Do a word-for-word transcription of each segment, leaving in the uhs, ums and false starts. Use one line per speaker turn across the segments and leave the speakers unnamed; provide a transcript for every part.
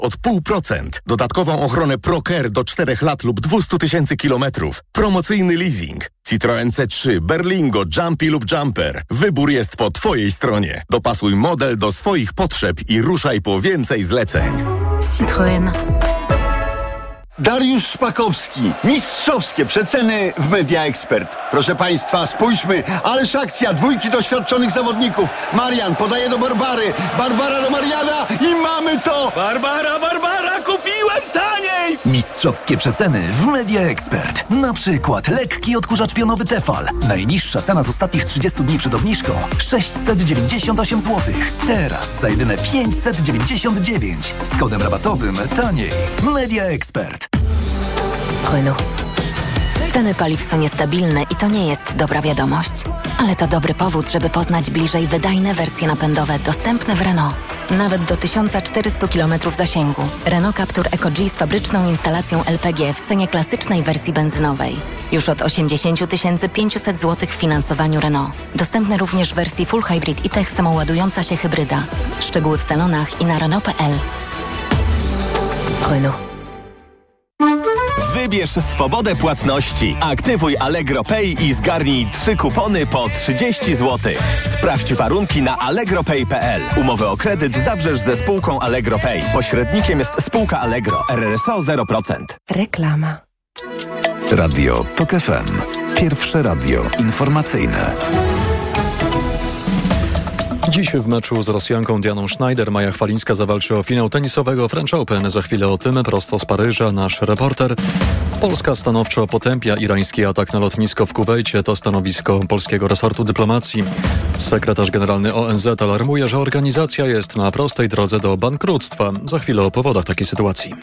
od zero przecinek pięć procent. Dodatkową ochronę ProCare do czterech lat lub dwieście tysięcy kilometrów. Promocyjny leasing. Citroen C trzy, Berlingo, Jumpy lub Jumper. Wybór jest po Twojej stronie. Dopasuj model do swoich potrzeb i ruszaj po więcej zleceń.
Citroen.
Dariusz Szpakowski. Mistrzowskie przeceny w Media Expert. Proszę Państwa, spójrzmy. Ależ akcja dwójki doświadczonych zawodników. Marian podaje do Barbary. Barbara do Mariana i mamy to!
Barbara, Barbara, kupiłem taniej!
Mistrzowskie przeceny w Media Expert. Na przykład lekki odkurzacz pionowy Tefal. Najniższa cena z ostatnich trzydziestu dni przed obniżką sześćset dziewięćdziesiąt osiem złotych. Teraz za jedyne pięćset dziewięćdziesiąt dziewięć. Z kodem rabatowym taniej. Media Expert.
Renault. Ceny paliw są niestabilne i to nie jest dobra wiadomość. Ale to dobry powód, żeby poznać bliżej wydajne wersje napędowe dostępne w Renault. Nawet do tysiąc czterysta kilometrów zasięgu. Renault Captur Eco-G z fabryczną instalacją L P G w cenie klasycznej wersji benzynowej. Już od osiemdziesiąt tysięcy pięćset złotych w finansowaniu Renault. Dostępny również w wersji Full Hybrid i Tech samoładująca się hybryda. Szczegóły w salonach i na Renault kropka p l. Renault.
Wybierz swobodę płatności. Aktywuj Allegro Pay i zgarnij trzy kupony po trzydzieści złotych. Sprawdź warunki na allegro pay kropka p l. Umowę o kredyt zawrzesz ze spółką Allegro Pay. Pośrednikiem jest spółka Allegro. R R S O zero procent.
Reklama.
Radio TOK F M. Pierwsze radio informacyjne.
Dziś w meczu z Rosjanką Dianą Schneider Maja Chwalińska zawalczy o finał tenisowego French Open. Za chwilę o tym prosto z Paryża nasz reporter. Polska stanowczo potępia irański atak na lotnisko w Kuwejcie. To stanowisko polskiego resortu dyplomacji. Sekretarz generalny O N Z alarmuje, że organizacja jest na prostej drodze do bankructwa. Za chwilę o powodach takiej sytuacji.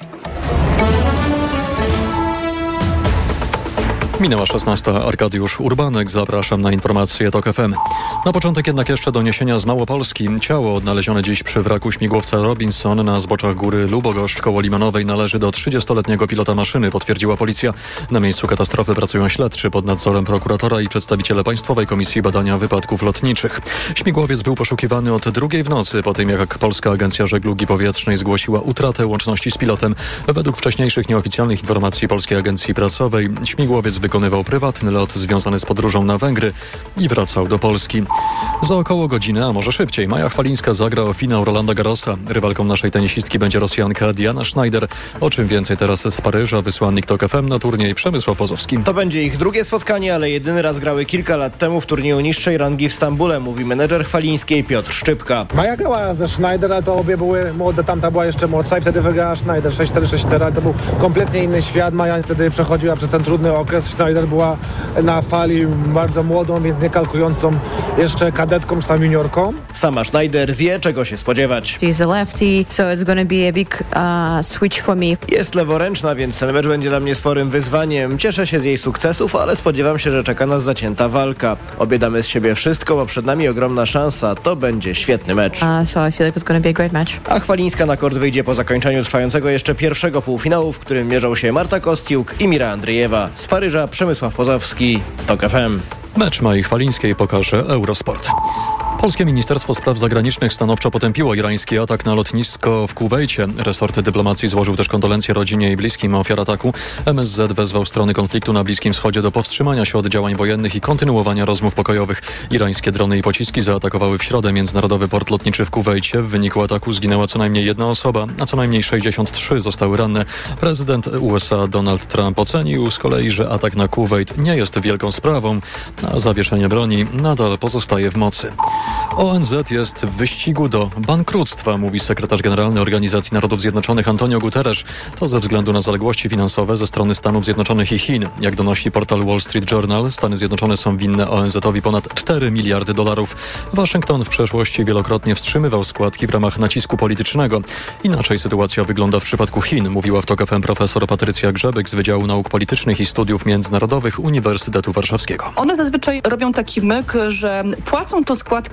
Minęła szesnasta. Arkadiusz Urbanek. Zapraszam na informacje TOK F M. Na początek jednak jeszcze doniesienia z Małopolski. Ciało odnalezione dziś przy wraku śmigłowca Robinson na zboczach góry Lubogoszcz koło Limanowej należy do trzydziestoletniego pilota maszyny, potwierdziła policja. Na miejscu katastrofy pracują śledczy pod nadzorem prokuratora i przedstawiciele Państwowej Komisji Badania Wypadków Lotniczych. Śmigłowiec był poszukiwany od drugiej w nocy, po tym jak Polska Agencja Żeglugi Powietrznej zgłosiła utratę łączności z pilotem. Według wcześniejszych nieoficjalnych informacji Polskiej Agencji Prasowej śmigłowiec wykonywał prywatny lot związany z podróżą na Węgry i wracał do Polski. Za około godzinę, a może szybciej, Maja Chwalińska zagra o finał Rolanda Garrosa. Rywalką naszej tenisistki będzie Rosjanka Diana Schneider. O czym więcej teraz z Paryża, wysłannik TOK F M na turniej Przemysław Pozowski.
To będzie ich drugie spotkanie, ale jedyny raz grały kilka lat temu w turnieju niższej rangi w Stambule, mówi menedżer Chwalińskiej Piotr Szczypka.
Maja grała ze Schneider, ale to obie były młode, tamta była jeszcze młodsza i wtedy wygrała Schneider sześć cztery sześć cztery, ale to był kompletnie inny świat. Maja wtedy przechodziła przez ten trudny okres. Schneider była na fali bardzo młodą, więc nie kalkującą jeszcze kadetką czy tam juniorką.
Sama Schneider wie, czego się spodziewać.
She's a lefty, so it's gonna be a big uh, switch for me.
Jest leworęczna, więc ten mecz będzie dla mnie sporym wyzwaniem. Cieszę się z jej sukcesów, ale spodziewam się, że czeka nas zacięta walka. Obie damy z siebie wszystko, bo przed nami ogromna szansa. To będzie świetny mecz.
Uh, so I feel like it's gonna be a great match.
A Chwalińska na kort wyjdzie po zakończeniu trwającego jeszcze pierwszego półfinału, w którym mierzą się Marta Kostiuk i Mira Andrzejewa. Z Paryża Przemysław Pozowski, TOK F M.
Mecz Mai Chwalińskiej pokaże Eurosport. Polskie Ministerstwo Spraw Zagranicznych stanowczo potępiło irański atak na lotnisko w Kuwejcie. Resort dyplomacji złożył też kondolencje rodzinie i bliskim ofiar ataku. M S Z wezwał strony konfliktu na Bliskim Wschodzie do powstrzymania się od działań wojennych i kontynuowania rozmów pokojowych. Irańskie drony i pociski zaatakowały w środę międzynarodowy port lotniczy w Kuwejcie. W wyniku ataku zginęła co najmniej jedna osoba, a co najmniej sześćdziesiąt trzy zostały ranne. Prezydent U S A Donald Trump ocenił z kolei, że atak na Kuwejt nie jest wielką sprawą, a zawieszenie broni nadal pozostaje w mocy. O N Z jest w wyścigu do bankructwa, mówi sekretarz generalny Organizacji Narodów Zjednoczonych Antonio Guterres. To ze względu na zaległości finansowe ze strony Stanów Zjednoczonych i Chin. Jak donosi portal Wall Street Journal, Stany Zjednoczone są winne O N Z-owi ponad cztery miliardy dolarów. Waszyngton w przeszłości wielokrotnie wstrzymywał składki w ramach nacisku politycznego. Inaczej sytuacja wygląda w przypadku Chin, mówiła w TOK F M profesor Patrycja Grzebyk z Wydziału Nauk Politycznych i Studiów Międzynarodowych Uniwersytetu Warszawskiego.
One zazwyczaj robią taki myk, że płacą tą składkę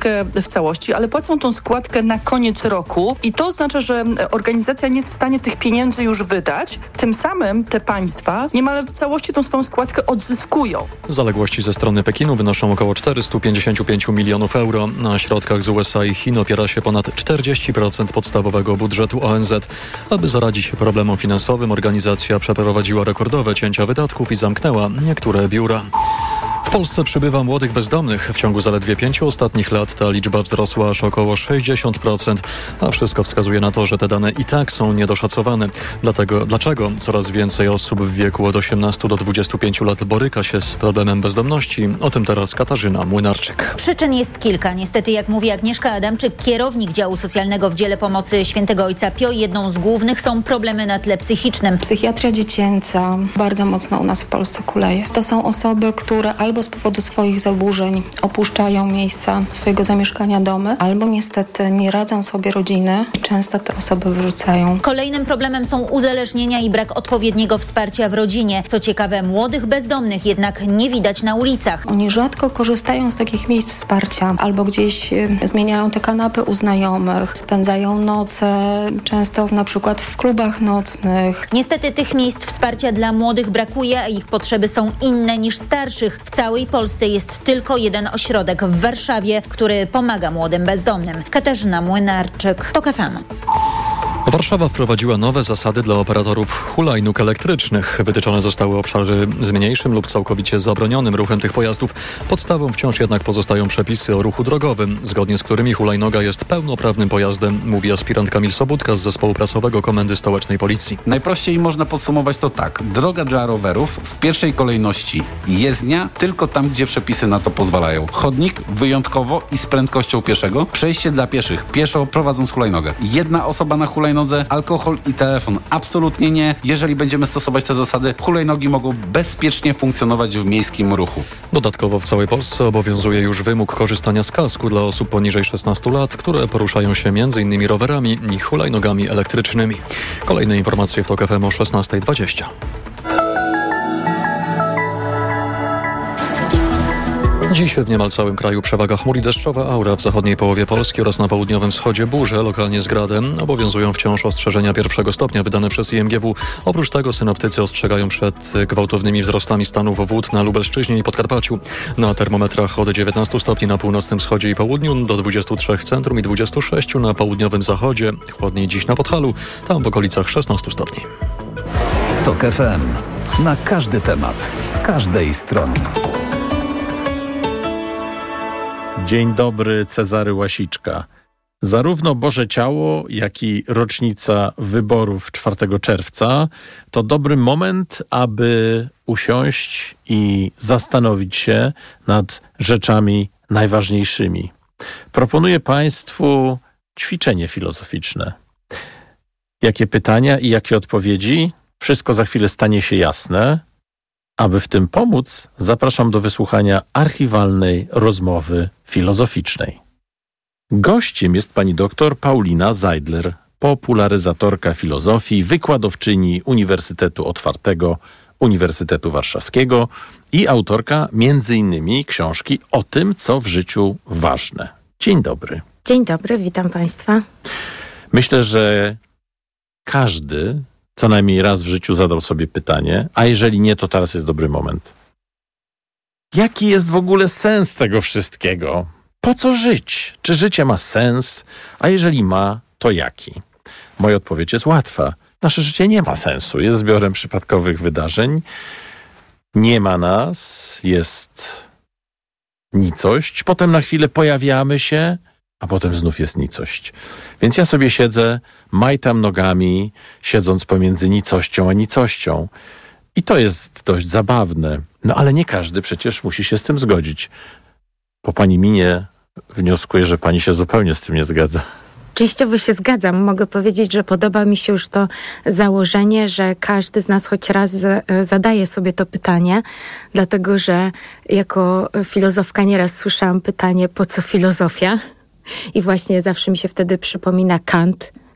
składkę w całości, ale płacą tą składkę na koniec roku i to oznacza, że organizacja nie jest w stanie tych pieniędzy już wydać. Tym samym te państwa niemal w całości tą swoją składkę odzyskują.
Zaległości ze strony Pekinu wynoszą około czterysta pięćdziesiąt pięć milionów euro. Na środkach z U S A i Chin opiera się ponad czterdzieści procent podstawowego budżetu O N Z. Aby zaradzić problemom finansowym, organizacja przeprowadziła rekordowe cięcia wydatków i zamknęła niektóre biura. W Polsce przybywa młodych bezdomnych. W ciągu zaledwie pięciu ostatnich lat ta liczba wzrosła aż około sześćdziesiąt procent, a wszystko wskazuje na to, że te dane i tak są niedoszacowane. Dlatego, dlaczego coraz więcej osób w wieku od osiemnastu do dwudziestu pięciu lat boryka się z problemem bezdomności? O tym teraz Katarzyna Młynarczyk.
Przyczyn jest kilka. Niestety, jak mówi Agnieszka Adamczyk, kierownik działu socjalnego w dziele pomocy Świętego Ojca Pio, jedną z głównych są problemy na tle psychicznym.
Psychiatria dziecięca bardzo mocno u nas w Polsce kuleje. To są osoby, które albo z powodu swoich zaburzeń opuszczają miejsca swojego zamieszkania, domy, albo niestety nie radzą sobie rodziny i często te osoby wyrzucają.
Kolejnym problemem są uzależnienia i brak odpowiedniego wsparcia w rodzinie. Co ciekawe, młodych bezdomnych jednak nie widać na ulicach.
Oni rzadko korzystają z takich miejsc wsparcia, albo gdzieś zmieniają te kanapy u znajomych, spędzają noce, często na przykład w klubach nocnych.
Niestety tych miejsc wsparcia dla młodych brakuje, a ich potrzeby są inne niż starszych. W całej Polsce jest tylko jeden ośrodek w Warszawie, który pomaga młodym bezdomnym. Katarzyna Młynarczyk, TOK F M.
Warszawa wprowadziła nowe zasady dla operatorów hulajnóg elektrycznych. Wytyczone zostały obszary z mniejszym lub całkowicie zabronionym ruchem tych pojazdów. Podstawą wciąż jednak pozostają przepisy o ruchu drogowym, zgodnie z którymi hulajnoga jest pełnoprawnym pojazdem, mówi aspirant Kamil Sobudka z zespołu prasowego Komendy Stołecznej Policji.
Najprościej można podsumować to tak. Droga dla rowerów w pierwszej kolejności jezdnia tylko tam, gdzie przepisy na to pozwalają. Chodnik wyjątkowo i z prędkością pieszego. Przejście dla pieszych pieszo prowadząc hulajnogę. Jedna osoba na hulajnodze, alkohol i telefon absolutnie nie. Jeżeli będziemy stosować te zasady, hulajnogi mogą bezpiecznie funkcjonować w miejskim ruchu.
Dodatkowo w całej Polsce obowiązuje już wymóg korzystania z kasku dla osób poniżej szesnastu lat, które poruszają się między innymi rowerami i hulajnogami elektrycznymi. Kolejne informacje w TOK F M o szesnasta dwadzieścia. Dziś w niemal całym kraju przewaga chmur i deszczowa aura. W zachodniej połowie Polski oraz na południowym wschodzie burze, lokalnie z gradem. Obowiązują wciąż ostrzeżenia pierwszego stopnia wydane przez I M G W. Oprócz tego synoptycy ostrzegają przed gwałtownymi wzrostami stanów wód na Lubelszczyźnie i Podkarpaciu. Na termometrach od dziewiętnastu stopni na północnym wschodzie i południu do dwudziestu trzech w centrum i dwudziestu sześciu na południowym zachodzie. Chłodniej dziś na Podhalu, tam w okolicach szesnastu stopni.
TOK F M. Na każdy temat, z każdej strony.
Dzień dobry, Cezary Łasiczka. Zarówno Boże Ciało, jak i rocznica wyborów czwartego czerwca to dobry moment, aby usiąść i zastanowić się nad rzeczami najważniejszymi. Proponuję Państwu ćwiczenie filozoficzne. Jakie pytania i jakie odpowiedzi? Wszystko za chwilę stanie się jasne. Aby w tym pomóc, zapraszam do wysłuchania archiwalnej rozmowy filozoficznej. Gościem jest pani doktor Paulina Zajdler, popularyzatorka filozofii, wykładowczyni Uniwersytetu Otwartego Uniwersytetu Warszawskiego i autorka między innymi książki o tym, co w życiu ważne. Dzień dobry.
Dzień dobry, witam Państwa.
Myślę, że każdy co najmniej raz w życiu zadał sobie pytanie, a jeżeli nie, to teraz jest dobry moment. Jaki jest w ogóle sens tego wszystkiego? Po co żyć? Czy życie ma sens? A jeżeli ma, to jaki? Moja odpowiedź jest łatwa. Nasze życie nie ma sensu. Jest zbiorem przypadkowych wydarzeń. Nie ma nas. Jest nicość. Potem na chwilę pojawiamy się, a potem znów jest nicość. Więc ja sobie siedzę, majtam nogami, siedząc pomiędzy nicością a nicością. I to jest dość zabawne. No ale nie każdy przecież musi się z tym zgodzić. Po pani minie wnioskuję, że pani się zupełnie z tym nie zgadza.
Częściowo się zgadzam. Mogę powiedzieć, że podoba mi się już to założenie, że każdy z nas choć raz zadaje sobie to pytanie, dlatego że jako filozofka nieraz słyszałam pytanie, po co filozofia? I właśnie zawsze mi się wtedy przypomina Kant,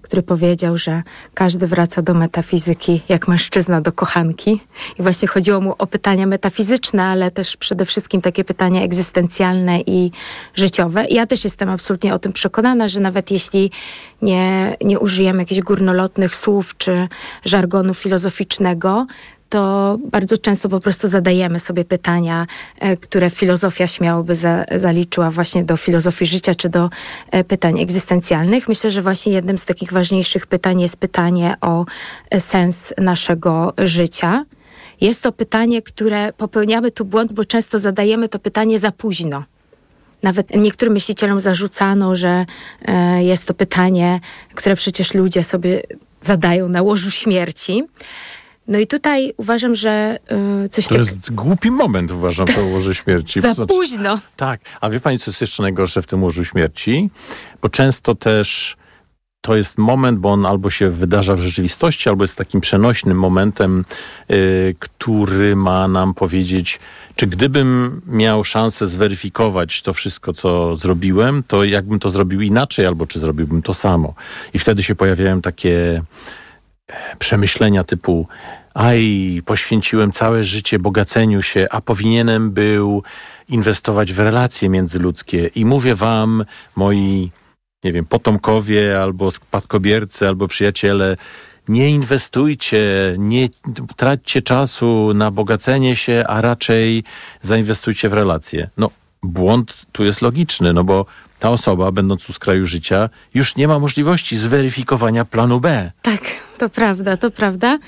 który powiedział, że każdy wraca do metafizyki jak mężczyzna do kochanki. I właśnie chodziło mu o pytania metafizyczne, ale też przede wszystkim takie pytania egzystencjalne i życiowe. I ja też jestem absolutnie o tym przekonana, że nawet jeśli nie, nie użyjemy jakichś górnolotnych słów czy żargonu filozoficznego, to bardzo często po prostu zadajemy sobie pytania, e, które filozofia śmiałoby za, zaliczyła właśnie do filozofii życia, czy do e, pytań egzystencjalnych. Myślę, że właśnie jednym z takich ważniejszych pytań jest pytanie o e, sens naszego życia. Jest to pytanie, które popełniamy tu błąd, bo często zadajemy to pytanie za późno. Nawet niektórym myślicielom zarzucano, że e, jest to pytanie, które przecież ludzie sobie zadają na łożu śmierci. No i tutaj uważam, że yy, coś
To tak... jest głupi moment, uważam, to łoże śmierci.
Za
znaczy,
późno.
Tak. A wie pani, co jest jeszcze najgorsze w tym łożu śmierci? Bo często też to jest moment, bo on albo się wydarza w rzeczywistości, albo jest takim przenośnym momentem, yy, który ma nam powiedzieć, czy gdybym miał szansę zweryfikować to wszystko, co zrobiłem, to jakbym to zrobił inaczej, albo czy zrobiłbym to samo. I wtedy się pojawiają takie przemyślenia typu aj, poświęciłem całe życie bogaceniu się, a powinienem był inwestować w relacje międzyludzkie. I mówię wam, moi, nie wiem, potomkowie, albo spadkobiercy, albo przyjaciele, nie inwestujcie, nie traćcie czasu na bogacenie się, a raczej zainwestujcie w relacje. No, błąd tu jest logiczny, no bo ta osoba, będąc u skraju życia, już nie ma możliwości zweryfikowania planu B.
Tak, to prawda, to prawda.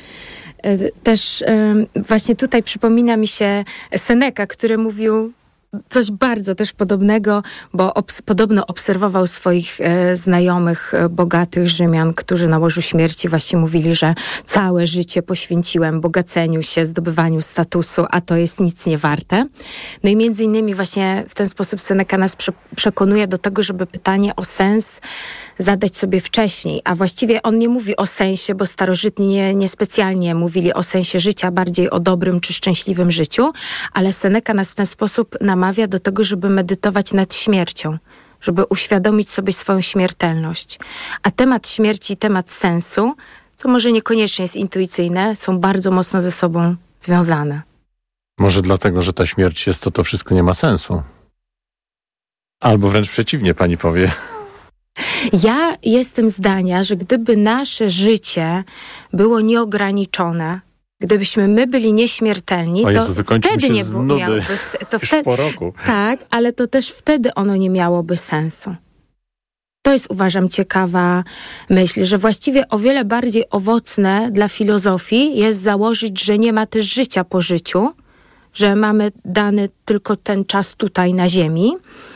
Też właśnie tutaj przypomina mi się Seneca, który mówił coś bardzo też podobnego, bo obs- podobno obserwował swoich e, znajomych, e, bogatych Rzymian, którzy na łożu śmierci właśnie mówili, że całe życie poświęciłem bogaceniu się, zdobywaniu statusu, a to jest nic nie warte. No i między innymi właśnie w ten sposób Seneca nas prze- przekonuje do tego, żeby pytanie o sens zadać sobie wcześniej, a właściwie on nie mówi o sensie, bo starożytni nie, niespecjalnie mówili o sensie życia, bardziej o dobrym czy szczęśliwym życiu, ale Seneca nas w ten sposób namawia do tego, żeby medytować nad śmiercią, żeby uświadomić sobie swoją śmiertelność. A temat śmierci i temat sensu, co może niekoniecznie jest intuicyjne, są bardzo mocno ze sobą związane.
Może dlatego, że ta śmierć jest, to to wszystko nie ma sensu. Albo wręcz przeciwnie, pani powie.
Ja jestem zdania, że gdyby nasze życie było nieograniczone, gdybyśmy my byli nieśmiertelni,
o Jezu,
to wtedy nie
z
było, miałoby to
już
wtedy,
po roku.
Tak, ale to też wtedy ono nie miałoby sensu. To jest, uważam, ciekawa myśl, że właściwie o wiele bardziej owocne dla filozofii jest założyć, że nie ma też życia po życiu, że mamy dany tylko ten czas tutaj na ziemi,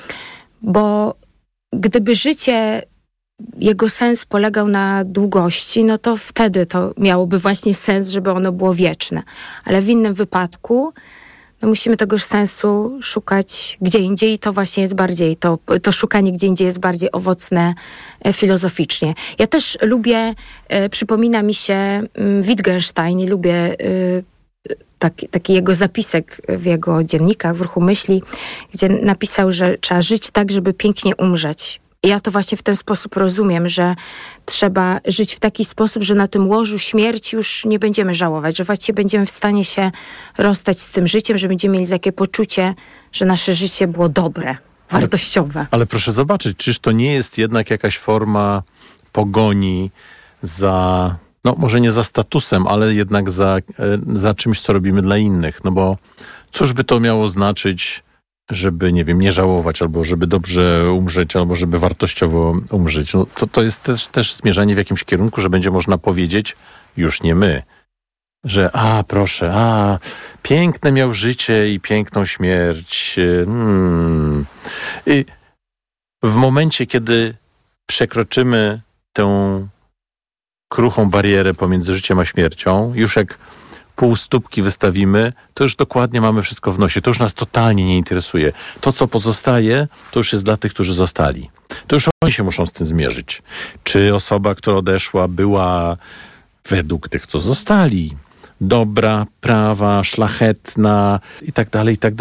bo gdyby życie, jego sens polegał na długości, no to wtedy to miałoby właśnie sens, żeby ono było wieczne. Ale w innym wypadku no musimy tegoż sensu szukać gdzie indziej i to właśnie jest bardziej, to, to szukanie gdzie indziej jest bardziej owocne e, filozoficznie. Ja też lubię, e, przypomina mi się mm, Wittgenstein, lubię e, taki, taki jego zapisek w jego dziennikach, w Ruchu Myśli, gdzie napisał, że trzeba żyć tak, żeby pięknie umrzeć. I ja to właśnie w ten sposób rozumiem, że trzeba żyć w taki sposób, że na tym łożu śmierci już nie będziemy żałować, że właściwie będziemy w stanie się rozstać z tym życiem, że będziemy mieli takie poczucie, że nasze życie było dobre, wartościowe.
Ale, ale proszę zobaczyć, czyż to nie jest jednak jakaś forma pogoni za, no może nie za statusem, ale jednak za, za czymś, co robimy dla innych. No bo cóż by to miało znaczyć, żeby, nie wiem, nie żałować, albo żeby dobrze umrzeć, albo żeby wartościowo umrzeć. No to, to jest też, też zmierzanie w jakimś kierunku, że będzie można powiedzieć, już nie my, że a, proszę, a, piękne miał życie i piękną śmierć. Hmm. I w momencie, kiedy przekroczymy tę kruchą barierę pomiędzy życiem a śmiercią, już jak pół stópki wystawimy, to już dokładnie mamy wszystko w nosie. To już nas totalnie nie interesuje. To, co pozostaje, to już jest dla tych, którzy zostali. To już oni się muszą z tym zmierzyć. Czy osoba, która odeszła, była według tych, co zostali, dobra, prawa, szlachetna i tak dalej, i tak dalej.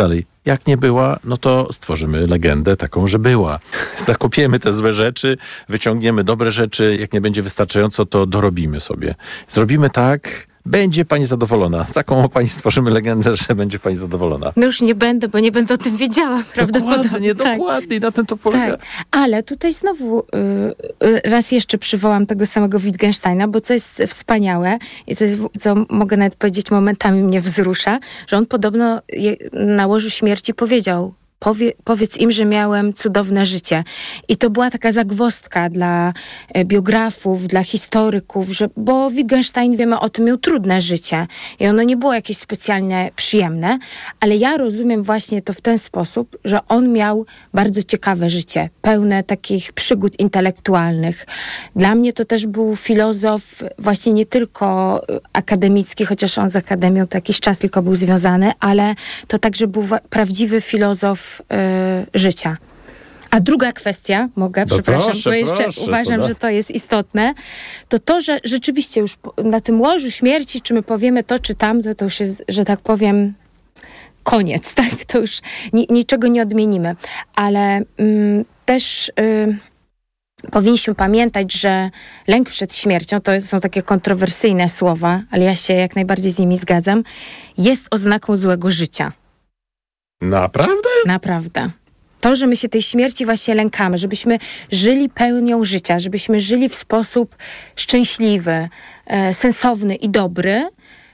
Jak nie była, no to stworzymy legendę taką, że była. Zakopiemy te złe rzeczy, wyciągniemy dobre rzeczy. Jak nie będzie wystarczająco, to dorobimy sobie. Zrobimy tak, będzie pani zadowolona. Taką o pani stworzymy legendę, że będzie pani zadowolona.
No już nie będę, bo nie będę o tym wiedziała prawdopodobnie.
Dokładnie,
tak.
dokładnie. Na tym to polega.
Tak. Ale tutaj znowu y, y, raz jeszcze przywołam tego samego Wittgensteina, bo co jest wspaniałe i co, jest, co mogę nawet powiedzieć momentami mnie wzrusza, że on podobno je, na łożu śmierci powiedział: Powie, powiedz im, że miałem cudowne życie. I to była taka zagwozdka dla e, biografów, dla historyków, że, bo Wittgenstein, wiemy o tym, miał trudne życie. I ono nie było jakieś specjalnie przyjemne, ale ja rozumiem właśnie to w ten sposób, że on miał bardzo ciekawe życie, pełne takich przygód intelektualnych. Dla mnie to też był filozof właśnie nie tylko akademicki, chociaż on z akademią to jakiś czas tylko był związany, ale to także był wa- prawdziwy filozof y, życia. A druga kwestia, mogę,
No
przepraszam,
proszę,
bo jeszcze
proszę,
uważam,
to
że to jest istotne, to to, że rzeczywiście już po, na tym łożu śmierci, czy my powiemy to, czy tamto, to już jest, że tak powiem, koniec, tak? To już ni- niczego nie odmienimy. Ale mm, też y, powinniśmy pamiętać, że lęk przed śmiercią, to są takie kontrowersyjne słowa, ale ja się jak najbardziej z nimi zgadzam, jest oznaką złego życia.
Naprawdę?
Naprawdę. To, że my się tej śmierci właśnie lękamy, żebyśmy żyli pełnią życia, żebyśmy żyli w sposób szczęśliwy, e, sensowny i dobry,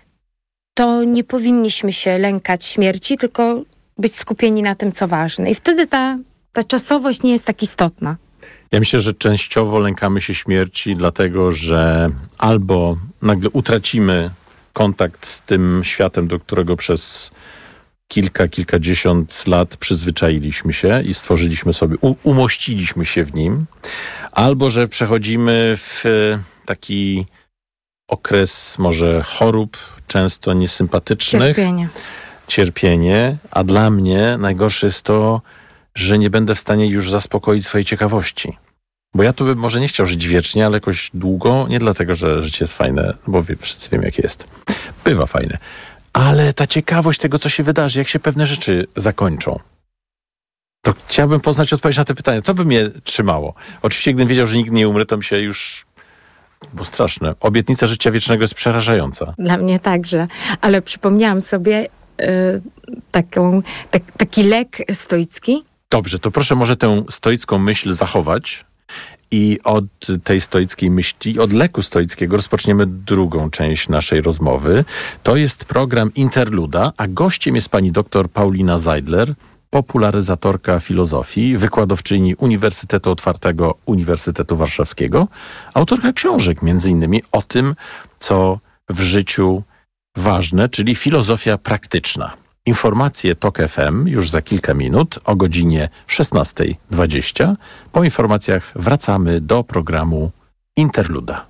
to nie powinniśmy się lękać śmierci, tylko być skupieni na tym, co ważne. I wtedy ta, ta czasowość nie jest tak istotna.
Ja myślę, że częściowo lękamy się śmierci, dlatego że albo nagle utracimy kontakt z tym światem, do którego przez kilka, kilkadziesiąt lat przyzwyczailiśmy się i stworzyliśmy sobie, u, umościliśmy się w nim, albo że przechodzimy w taki okres może chorób, często niesympatycznych.
Cierpienie.
Cierpienie, a dla mnie najgorsze jest to, że nie będę w stanie już zaspokoić swojej ciekawości. Bo ja tu bym może nie chciał żyć wiecznie, ale jakoś długo, nie dlatego, że życie jest fajne, bo wie, wszyscy wiemy, jakie jest. Bywa fajne. Ale ta ciekawość tego, co się wydarzy, jak się pewne rzeczy zakończą, to chciałbym poznać odpowiedź na te pytania. To by mnie trzymało. Oczywiście, gdybym wiedział, że nigdy nie umrę, to mi się już... Bo straszne. Obietnica życia wiecznego jest przerażająca.
Dla mnie także. Ale przypomniałam sobie y, taką, tak, taki lek stoicki.
Dobrze, to proszę może tę stoicką myśl zachować i od tej stoickiej myśli, od leku stoickiego rozpoczniemy drugą część naszej rozmowy. To jest program Interluda, a gościem jest pani doktor Paulina Zeidler, popularyzatorka filozofii, wykładowczyni Uniwersytetu Otwartego Uniwersytetu Warszawskiego, autorka książek między innymi o tym, co w życiu ważne, czyli filozofia praktyczna. Informacje TOK F M już za kilka minut o godzinie szesnasta dwadzieścia. Po informacjach wracamy do programu Interluda.